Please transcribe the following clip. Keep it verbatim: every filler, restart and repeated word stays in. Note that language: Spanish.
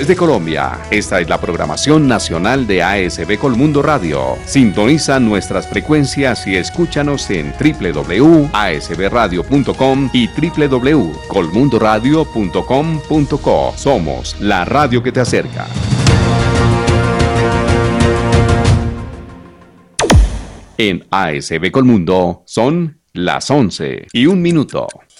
Desde Colombia, esta es la programación nacional de A S B Colmundo Radio. Sintoniza nuestras frecuencias y escúchanos en doble u doble u doble u punto a s b radio punto com y doble u doble u doble u punto colmundo radio punto com punto co. Somos la radio que te acerca. En A S B Colmundo son las once y un minuto.